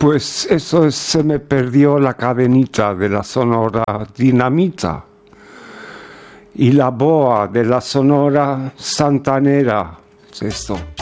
Pues eso se me perdió la cadenita de la Sonora Dinamita y la boa de la Sonora Santanera. Es esto.